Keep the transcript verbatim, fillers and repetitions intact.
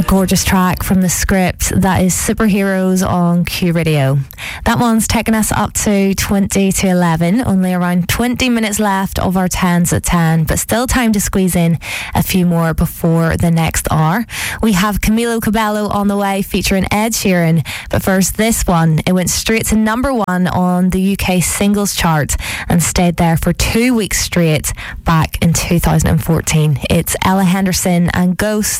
A gorgeous track from the Script. That is Superheroes on Q Radio. That one's taken us up to twenty to eleven. Only around twenty minutes left of our tens at ten, but still time to squeeze in a few more before the next hour. We have Camilo Cabello on the way featuring Ed Sheeran. But first, this one. It went straight to number one on the U K singles chart and stayed there for two weeks straight back in two thousand fourteen. It's Ella Henderson and Ghost.